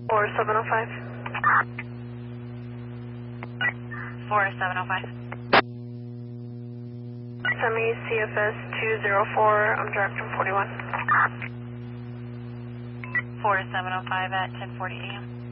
4705. 4705. Semi CFS 204, I'm direct from 41. 4705 at 10:40 a.m.